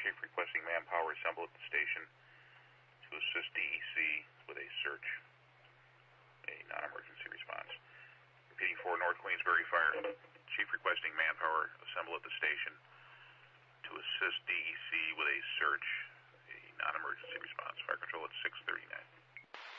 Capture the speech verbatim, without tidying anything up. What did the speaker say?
Chief requesting manpower assemble at the station to assist D E C with a search. A non-emergency response. Repeating for North Queensbury Fire. Chief requesting manpower assemble at the station to assist D E C with a search. A non-emergency response. Fire control at six thirty-nine.